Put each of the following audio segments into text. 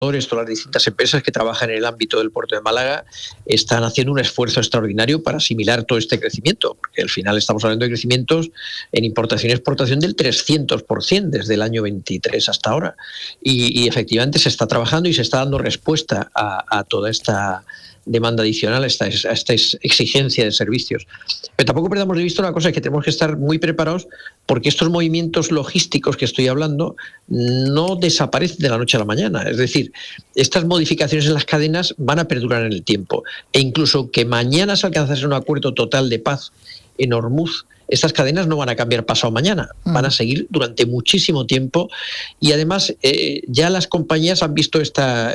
todas las distintas empresas que trabajan en el ámbito del puerto de Málaga están haciendo un esfuerzo extraordinario para asimilar todo este crecimiento, porque al final estamos hablando de crecimientos en importación y exportación del 300% desde el año 23 hasta ahora, y efectivamente se está trabajando y se está dando respuesta a toda esta demanda adicional, a esta exigencia de servicios. Pero tampoco perdamos de vista una cosa, que tenemos que estar muy preparados, porque estos movimientos logísticos que estoy hablando no desaparecen de la noche a la mañana. Es decir, estas modificaciones en las cadenas van a perdurar en el tiempo, e incluso que mañana se alcanzase un acuerdo total de paz en Hormuz, estas cadenas no van a cambiar pasado mañana, van a seguir durante muchísimo tiempo, y además ya las compañías han visto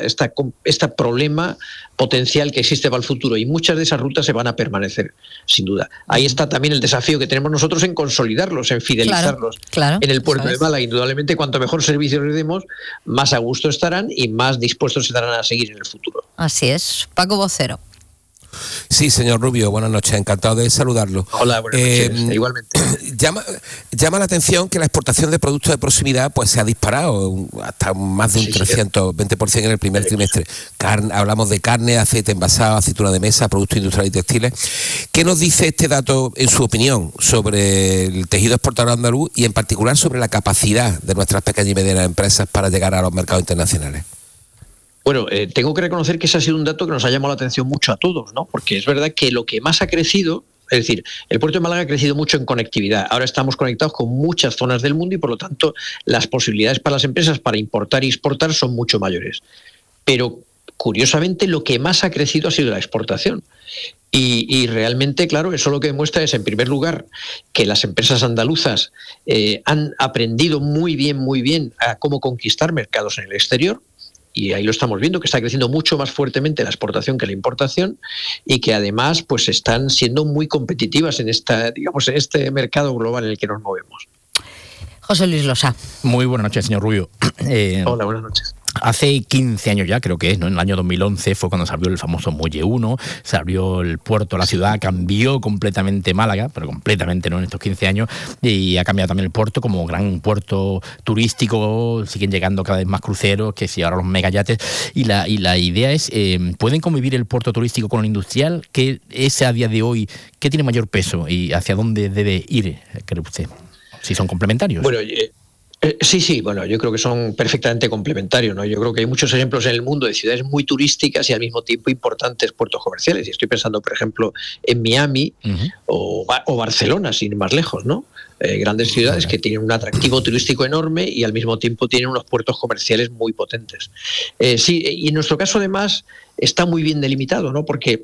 este problema potencial que existe para el futuro, y muchas de esas rutas se van a permanecer, sin duda. Ahí está también el desafío que tenemos nosotros en consolidarlos, en fidelizarlos en el puerto de Málaga. Indudablemente, cuanto mejor servicio les demos, más a gusto estarán y más dispuestos estarán a seguir en el futuro. Así es. Paco Vocero. Sí, señor Rubio, buenas noches, encantado de saludarlo. Hola, buenas noches, igualmente. Llama la atención que la exportación de productos de proximidad pues se ha disparado hasta más de un 320% en el primer trimestre. Hablamos de carne, aceite envasado, aceituna de mesa, productos industriales y textiles. ¿Qué nos dice este dato, en su opinión, sobre el tejido exportador andaluz y en particular sobre la capacidad de nuestras pequeñas y medianas empresas para llegar a los mercados internacionales? Bueno, tengo que reconocer que ese ha sido un dato que nos ha llamado la atención mucho a todos, ¿no? Porque es verdad que lo que más ha crecido, es decir, el puerto de Málaga ha crecido mucho en conectividad. Ahora estamos conectados con muchas zonas del mundo y, por lo tanto, las posibilidades para las empresas para importar y exportar son mucho mayores. Pero, curiosamente, lo que más ha crecido ha sido la exportación. Y realmente, claro, eso lo que demuestra es, en primer lugar, que las empresas andaluzas han aprendido muy bien a cómo conquistar mercados en el exterior. Y ahí lo estamos viendo, que está creciendo mucho más fuertemente la exportación que la importación, y que además pues están siendo muy competitivas en en este mercado global en el que nos movemos. José Luis Losa. Muy buenas noches, señor Rubio. Hola, buenas noches. Hace 15 años ya, creo que es, ¿no? En el año 2011 fue cuando se abrió el famoso Muelle 1, se abrió el puerto, la ciudad, cambió completamente Málaga, pero completamente no en estos 15 años, y ha cambiado también el puerto como gran puerto turístico, siguen llegando cada vez más cruceros, que si ahora los megayates, y la idea es, ¿pueden convivir el puerto turístico con el industrial? ¿Qué es a día de hoy, qué tiene mayor peso y hacia dónde debe ir, cree usted? Si son complementarios. Bueno, sí, bueno, yo creo que son perfectamente complementarios, ¿no? Yo creo que hay muchos ejemplos en el mundo de ciudades muy turísticas y al mismo tiempo importantes puertos comerciales. Y estoy pensando, por ejemplo, en Miami o Barcelona, sin ir más lejos, ¿no? Grandes ciudades que tienen un atractivo turístico enorme y al mismo tiempo tienen unos puertos comerciales muy potentes. Sí, y en nuestro caso además está muy bien delimitado, ¿no? Porque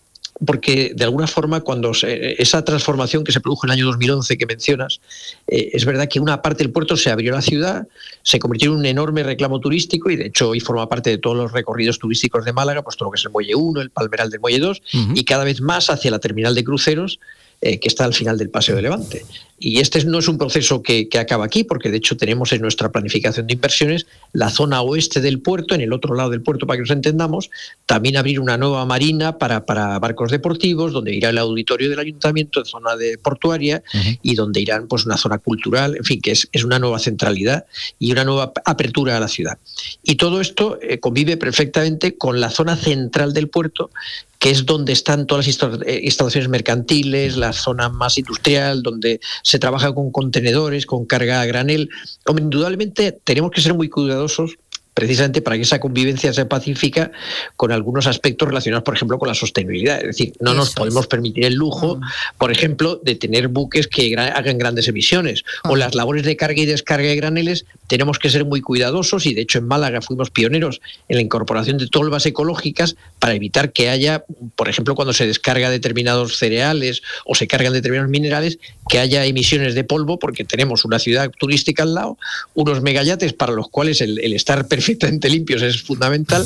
de alguna forma cuando esa transformación que se produjo en el año 2011 que mencionas, es verdad que una parte del puerto se abrió a la ciudad, se convirtió en un enorme reclamo turístico y de hecho hoy forma parte de todos los recorridos turísticos de Málaga, pues todo lo que es el Muelle 1, el Palmeral del Muelle 2 y cada vez más hacia la terminal de cruceros que está al final del Paseo de Levante. Y este no es un proceso que acaba aquí, porque de hecho tenemos en nuestra planificación de inversiones la zona oeste del puerto, en el otro lado del puerto, para que nos entendamos, también abrir una nueva marina para barcos deportivos, donde irá el auditorio del ayuntamiento, zona de portuaria, y donde irán pues una zona cultural, en fin, que es una nueva centralidad y una nueva apertura a la ciudad. Y todo esto convive perfectamente con la zona central del puerto, que es donde están todas las instalaciones mercantiles, la zona más industrial, donde se trabaja con contenedores, con carga a granel. Indudablemente tenemos que ser muy cuidadosos precisamente para que esa convivencia sea pacífica con algunos aspectos relacionados, por ejemplo, con la sostenibilidad. Es decir, no nos podemos permitir el lujo, por ejemplo, de tener buques que hagan grandes emisiones, o las labores de carga y descarga de graneles. Tenemos que ser muy cuidadosos y, de hecho, en Málaga fuimos pioneros en la incorporación de tolvas ecológicas para evitar que haya, por ejemplo, cuando se descarga determinados cereales o se cargan determinados minerales, que haya emisiones de polvo, porque tenemos una ciudad turística al lado, unos megayates para los cuales el estar perfectamente limpios es fundamental,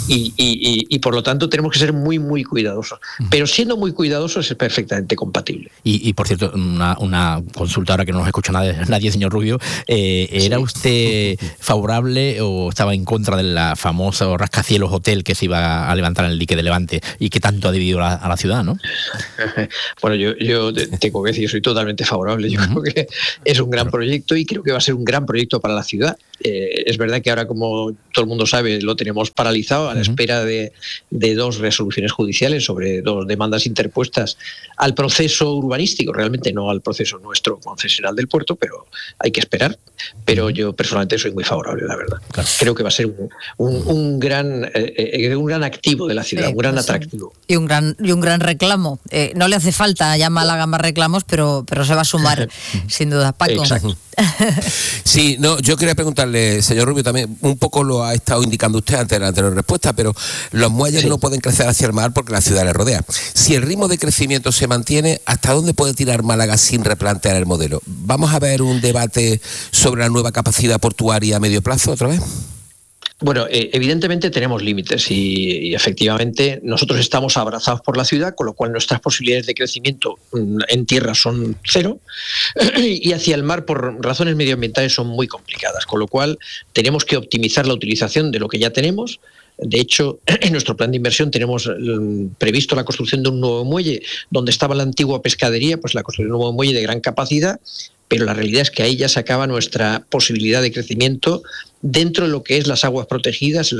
y por lo tanto tenemos que ser muy, muy cuidadosos. Pero siendo muy cuidadosos es perfectamente compatible. Y por cierto, una consulta ahora que no nos escucha nadie, señor Rubio. ¿Era usted favorable o estaba en contra de la famosa rascacielos hotel que se iba a levantar en el dique de Levante y que tanto ha dividido a la ciudad, ¿no? Bueno, yo tengo que decir, yo soy totalmente favorable. Yo creo que es un gran proyecto y creo que va a ser un gran proyecto para la ciudad. Es verdad que ahora, como todo el mundo sabe, lo tenemos paralizado a la espera de 2 resoluciones judiciales sobre 2 demandas interpuestas al proceso urbanístico, realmente no al proceso nuestro concesional del puerto, pero hay que esperar. Pero yo personalmente soy muy favorable, la verdad. Claro. Creo que va a ser un gran activo de la ciudad, un gran atractivo. Y un gran reclamo. No le hace falta ya Málaga más reclamos, pero se va a sumar, sin duda, Paco. Exacto. Sí, no, yo quería preguntarle, señor Rubio, también un poco lo ha estado indicando usted ante la anterior respuesta, pero los muelles no pueden crecer hacia el mar porque la ciudad le rodea. Si el ritmo de crecimiento se mantiene, ¿hasta dónde puede tirar Málaga sin replantear el modelo? ¿Vamos a ver un debate sobre la nueva capacidad portuaria a medio plazo otra vez? Bueno, evidentemente tenemos límites y efectivamente nosotros estamos abrazados por la ciudad, con lo cual nuestras posibilidades de crecimiento en tierra son 0 y hacia el mar por razones medioambientales son muy complicadas, con lo cual tenemos que optimizar la utilización de lo que ya tenemos. De hecho, en nuestro plan de inversión tenemos previsto la construcción de un nuevo muelle donde estaba la antigua pescadería, pues la construcción de un nuevo muelle de gran capacidad, pero la realidad es que ahí ya se acaba nuestra posibilidad de crecimiento dentro de lo que es las aguas protegidas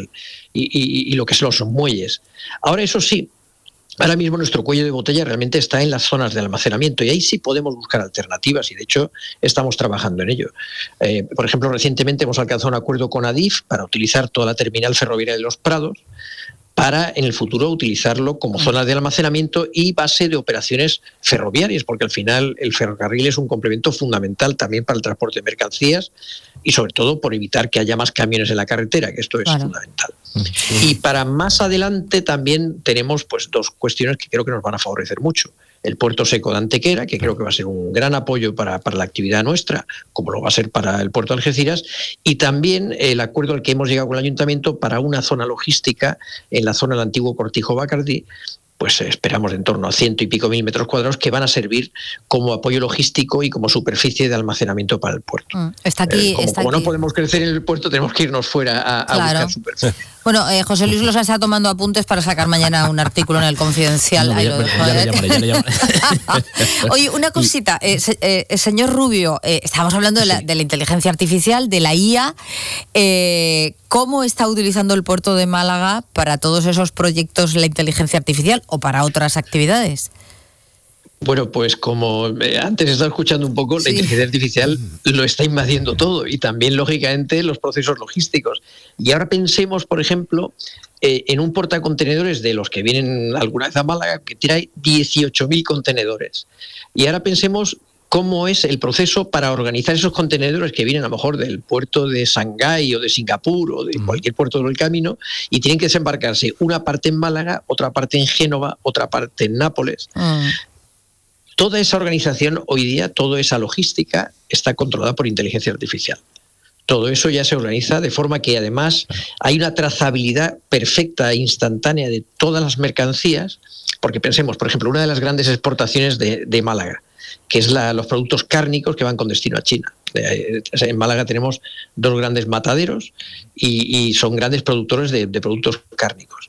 y lo que son los muelles. Ahora, eso sí, ahora mismo nuestro cuello de botella realmente está en las zonas de almacenamiento y ahí sí podemos buscar alternativas y de hecho estamos trabajando en ello. Por ejemplo, recientemente hemos alcanzado un acuerdo con Adif para utilizar toda la terminal ferroviaria de Los Prados para en el futuro utilizarlo como zona de almacenamiento y base de operaciones ferroviarias, porque al final el ferrocarril es un complemento fundamental también para el transporte de mercancías y sobre todo por evitar que haya más camiones en la carretera, que esto es fundamental. Y para más adelante también tenemos pues 2 cuestiones que creo que nos van a favorecer mucho. El puerto seco de Antequera, que creo que va a ser un gran apoyo para la actividad nuestra, como lo va a ser para el puerto de Algeciras, y también el acuerdo al que hemos llegado con el Ayuntamiento para una zona logística en la zona del antiguo Cortijo Bacardí, pues esperamos en torno a 100 y pico mil metros cuadrados que van a servir como apoyo logístico y como superficie de almacenamiento para el puerto. Está aquí. Como no podemos crecer en el puerto, tenemos que irnos fuera a buscar superficie. Bueno, José Luis Losa está tomando apuntes para sacar mañana un artículo en el Confidencial. No, ya le llamaré. Oye, una cosita, señor Rubio, estábamos hablando de la inteligencia artificial, de la IA. ¿Cómo está utilizando el puerto de Málaga para todos esos proyectos la inteligencia artificial o para otras actividades? Bueno, pues como antes estaba escuchando un poco, la inteligencia artificial lo está invadiendo todo y también, lógicamente, los procesos logísticos. Y ahora pensemos, por ejemplo, en un portacontenedores de los que vienen alguna vez a Málaga, que trae 18.000 contenedores. Y ahora pensemos cómo es el proceso para organizar esos contenedores que vienen a lo mejor del puerto de Shanghái o de Singapur o de cualquier puerto del camino y tienen que desembarcarse una parte en Málaga, otra parte en Génova, otra parte en Nápoles. Toda esa organización hoy día, toda esa logística está controlada por inteligencia artificial. Todo eso ya se organiza de forma que además hay una trazabilidad perfecta e instantánea de todas las mercancías, porque pensemos, por ejemplo, una de las grandes exportaciones de Málaga, que es los productos cárnicos que van con destino a China. En Málaga tenemos 2 grandes mataderos y son grandes productores de productos cárnicos.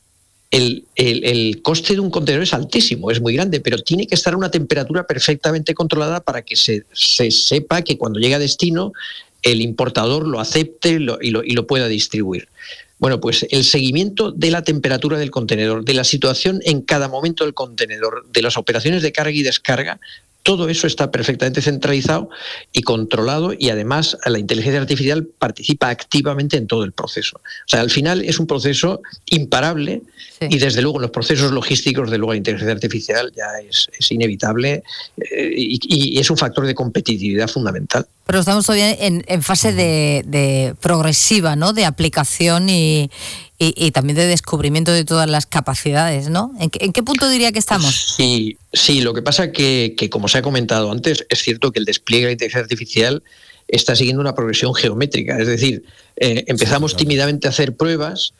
El coste de un contenedor es altísimo, es muy grande, pero tiene que estar a una temperatura perfectamente controlada para que se sepa que cuando llega a destino el importador lo acepte y lo pueda distribuir. Bueno, pues el seguimiento de la temperatura del contenedor, de la situación en cada momento del contenedor, de las operaciones de carga y descarga, todo eso está perfectamente centralizado y controlado y además la inteligencia artificial participa activamente en todo el proceso. O sea, al final es un proceso imparable y desde luego en los procesos logísticos, desde luego la inteligencia artificial ya es inevitable y es un factor de competitividad fundamental. Pero estamos todavía en fase de progresiva, ¿no? De aplicación y también de descubrimiento de todas las capacidades, ¿no? ¿En qué punto diría que estamos? Sí, lo que pasa que como se ha comentado antes, es cierto que el despliegue de la inteligencia artificial está siguiendo una progresión geométrica. Es decir, empezamos tímidamente a hacer pruebas,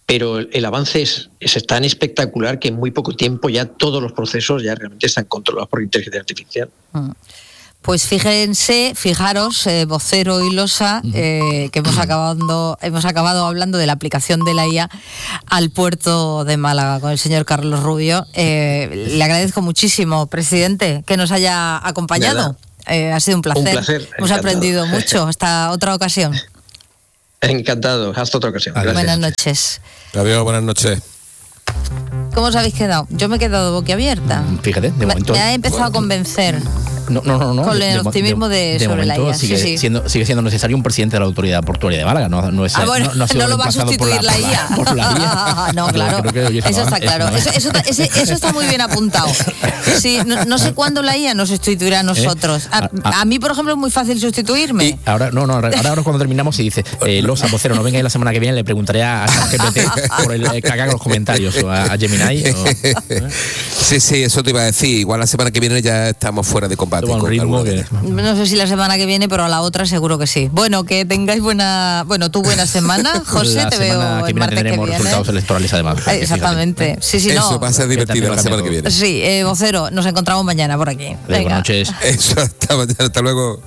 pero el avance es tan espectacular que en muy poco tiempo ya todos los procesos ya realmente están controlados por inteligencia artificial. Pues fijaros, Vocero y Losa, que hemos acabado hablando de la aplicación de la IA al puerto de Málaga con el señor Carlos Rubio. Le agradezco muchísimo, presidente, que nos haya acompañado. Ha sido un placer. Hemos aprendido mucho. Hasta otra ocasión. Encantado. Hasta otra ocasión. Gracias. Buenas noches. Adiós, buenas noches. ¿Cómo os habéis quedado? Yo me he quedado boquiabierta. Fíjate, de momento. Me ha empezado a convencer. No. Con el optimismo sobre la IA. Sigue siendo necesario un presidente de la Autoridad Portuaria de Málaga. No lo va a sustituir la IA. Por la IA. No, claro. Eso está claro. Eso está muy bien apuntado. Sí, no sé cuándo la IA nos sustituirá a nosotros. A mí, por ejemplo, es muy fácil sustituirme. Y ahora cuando terminamos, se dice, Losa, Vocero, no venga la semana que viene, le preguntaré a ChatGPT por el que haga los comentarios, o a Gemini. Sí, eso te iba a decir. Igual la semana que viene ya estamos fuera de combate. No sé si la semana que viene, pero a la otra seguro que sí. Bueno, que tengáis buena semana. José, te veo el martes que viene. Resultados electorales además. Exactamente. Sí, eso va a ser divertido la semana que viene. Sí, Vocero, nos encontramos mañana por aquí. Buenas noches. Eso, hasta mañana, hasta luego.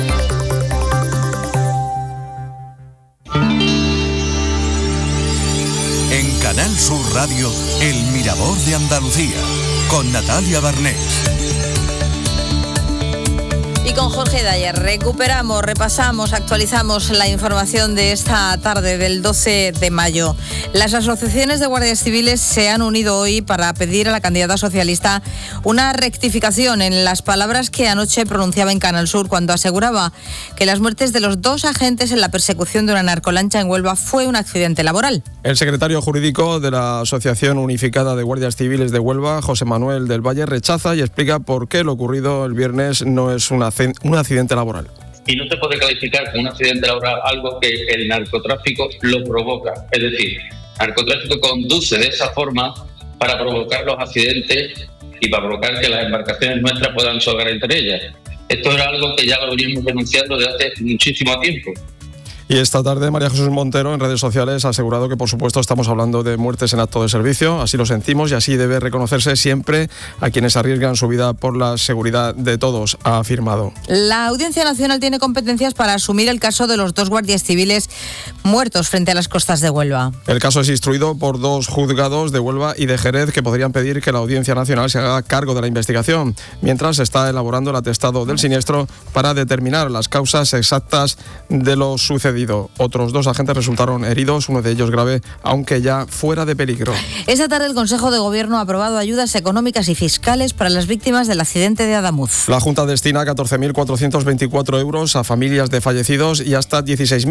En Canal Sur Radio, El Mirador de Andalucía, con Natalia Barnés. Y con Jorge Dyer repasamos, actualizamos la información de esta tarde del 12 de mayo. Las asociaciones de guardias civiles se han unido hoy para pedir a la candidata socialista una rectificación en las palabras que anoche pronunciaba en Canal Sur cuando aseguraba que las muertes de los 2 agentes en la persecución de una narcolancha en Huelva fue un accidente laboral. El secretario jurídico de la Asociación Unificada de Guardias Civiles de Huelva, José Manuel del Valle, rechaza y explica por qué lo ocurrido el viernes no es un accidente laboral. Y no se puede calificar como un accidente laboral algo que el narcotráfico lo provoca. Es decir, el narcotráfico conduce de esa forma para provocar los accidentes y para provocar que las embarcaciones nuestras puedan chocar entre ellas. Esto era algo que ya lo veníamos denunciando desde hace muchísimo tiempo. Y esta tarde María Jesús Montero en redes sociales ha asegurado que por supuesto estamos hablando de muertes en acto de servicio, así lo sentimos y así debe reconocerse siempre a quienes arriesgan su vida por la seguridad de todos, ha afirmado. La Audiencia Nacional tiene competencias para asumir el caso de los 2 guardias civiles muertos frente a las costas de Huelva. El caso es instruido por 2 juzgados de Huelva y de Jerez que podrían pedir que la Audiencia Nacional se haga cargo de la investigación, mientras se está elaborando el atestado del siniestro para determinar las causas exactas de lo sucedido. Otros 2 agentes resultaron heridos, uno de ellos grave, aunque ya fuera de peligro. Esta tarde el Consejo de Gobierno ha aprobado ayudas económicas y fiscales para las víctimas del accidente de Adamuz. La Junta destina 14.424 euros a familias de fallecidos y hasta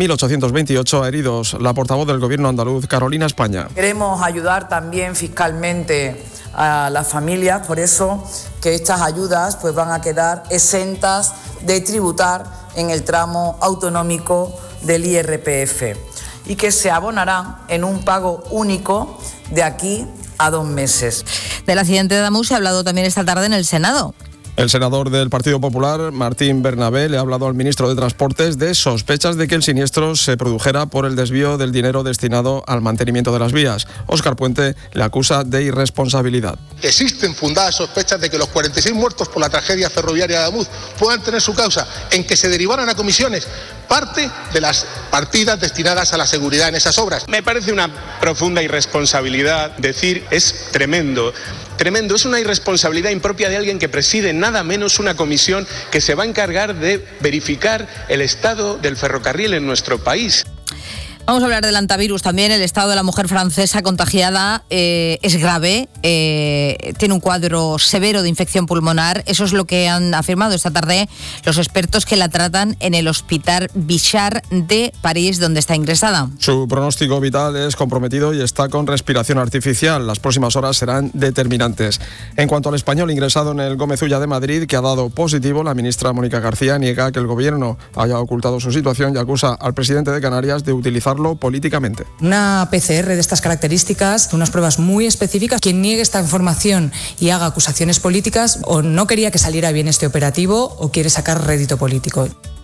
16.828 a heridos. La portavoz del Gobierno andaluz, Carolina España. Queremos ayudar también fiscalmente a las familias, por eso que estas ayudas pues van a quedar exentas de tributar en el tramo autonómico del IRPF y que se abonarán en un pago único de aquí a 2 meses. Del accidente de Adamuz se ha hablado también esta tarde en el Senado. El senador del Partido Popular, Martín Bernabé, le ha hablado al ministro de Transportes de sospechas de que el siniestro se produjera por el desvío del dinero destinado al mantenimiento de las vías. Óscar Puente le acusa de irresponsabilidad. Existen fundadas sospechas de que los 46 muertos por la tragedia ferroviaria de Adamuz puedan tener su causa en que se derivaran a comisiones parte de las partidas destinadas a la seguridad en esas obras. Me parece una profunda irresponsabilidad decir es tremendo. Tremendo, es una irresponsabilidad impropia de alguien que preside nada menos una comisión que se va a encargar de verificar el estado del ferrocarril en nuestro país. Vamos a hablar del antivirus también. El estado de la mujer francesa contagiada es grave, tiene un cuadro severo de infección pulmonar. Eso es lo que han afirmado esta tarde los expertos que la tratan en el Hospital Bichat de París, donde está ingresada. Su pronóstico vital es comprometido y está con respiración artificial. Las próximas horas serán determinantes. En cuanto al español ingresado en el Gómez Ulla de Madrid, que ha dado positivo, la ministra Mónica García niega que el gobierno haya ocultado su situación y acusa al presidente de Canarias de utilizar políticamente. Una PCR de estas características, unas pruebas muy específicas, quien niegue esta información y haga acusaciones políticas o no quería que saliera bien este operativo o quiere sacar rédito político.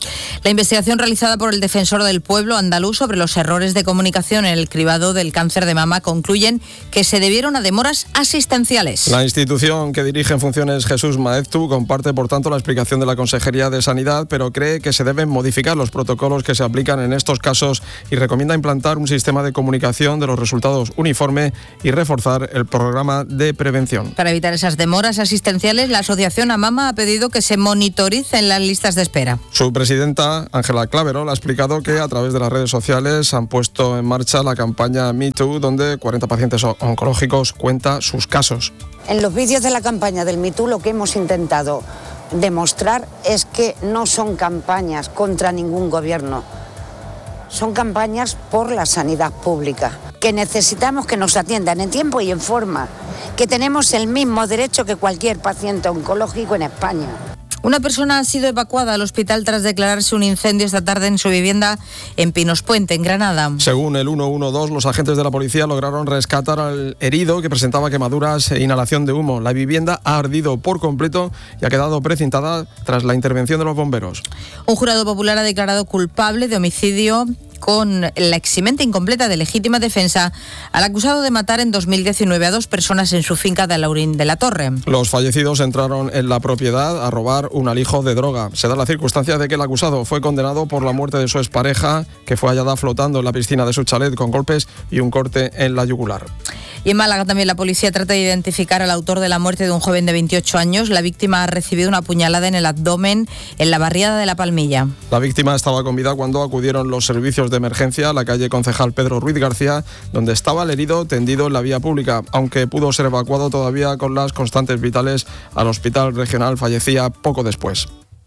La investigación realizada por el Defensor del Pueblo andaluz sobre los errores de comunicación en el cribado del cáncer de mama concluyen que se debieron a demoras asistenciales. La institución que dirige en funciones Jesús Maeztu comparte, por tanto, la explicación de la Consejería de Sanidad, pero cree que se deben modificar los protocolos que se aplican en estos casos y recomienda implantar un sistema de comunicación de los resultados uniforme y reforzar el programa de prevención. Para evitar esas demoras asistenciales, la Asociación AMAMA ha pedido que se monitoricen las listas de espera. Su presidenta, Ángela Clavero, ha explicado que a través de las redes sociales han puesto en marcha la campaña MeToo, donde 40 pacientes oncológicos cuentan sus casos. En los vídeos de la campaña del MeToo lo que hemos intentado demostrar es que no son campañas contra ningún gobierno, son campañas por la sanidad pública, que necesitamos que nos atiendan en tiempo y en forma, que tenemos el mismo derecho que cualquier paciente oncológico en España. Una persona ha sido evacuada al hospital tras declararse un incendio esta tarde en su vivienda en Pinos Puente, en Granada. Según el 112, los agentes de la policía lograron rescatar al herido, que presentaba quemaduras e inhalación de humo. La vivienda ha ardido por completo y ha quedado precintada tras la intervención de los bomberos. Un jurado popular ha declarado culpable de homicidio con la eximente incompleta de legítima defensa al acusado de matar en 2019 a 2 personas en su finca de Alaurín de la Torre. Los fallecidos entraron en la propiedad a robar un alijo de droga. Se da la circunstancia de que el acusado fue condenado por la muerte de su expareja, que fue hallada flotando en la piscina de su chalet con golpes y un corte en la yugular. Y en Málaga también la policía trata de identificar al autor de la muerte de un joven de 28 años. La víctima ha recibido una puñalada en el abdomen en la barriada de La Palmilla. La víctima estaba con vida cuando acudieron los servicios de emergencia a la calle Concejal Pedro Ruiz García, donde estaba el herido tendido en la vía pública. Aunque pudo ser evacuado todavía con las constantes vitales al hospital regional, fallecía poco después.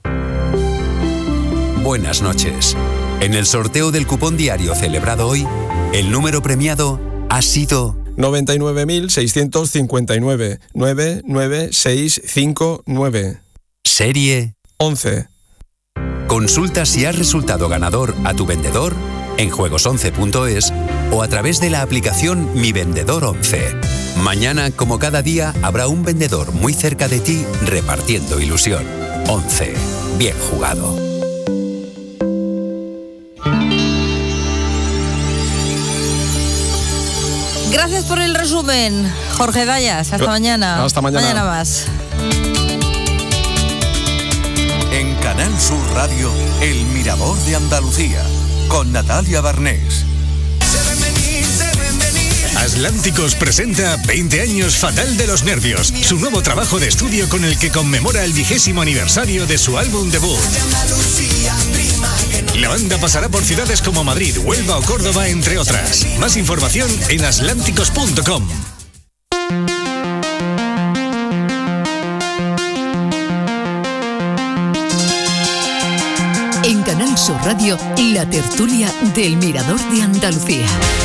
Buenas noches. En el sorteo del cupón diario celebrado hoy, el número premiado ha sido 99.659 99659. Serie 11. Consulta si has resultado ganador a tu vendedor en juegos11.es o a través de la aplicación Mi Vendedor 11. Mañana, como cada día, habrá un vendedor muy cerca de ti repartiendo ilusión. 11. Bien jugado. Gracias por el resumen, Jorge Dayas. Hasta mañana. Hasta mañana. Mañana más. En Canal Sur Radio, El Mirador de Andalucía, con Natalia Barnés. Atlánticos presenta 20 años Fatal de los Nervios, su nuevo trabajo de estudio con el que conmemora el 20º aniversario de su álbum debut. La banda pasará por ciudades como Madrid, Huelva o Córdoba, entre otras. Más información en atlánticos.com. En Canal Sur Radio, la tertulia del Mirador de Andalucía.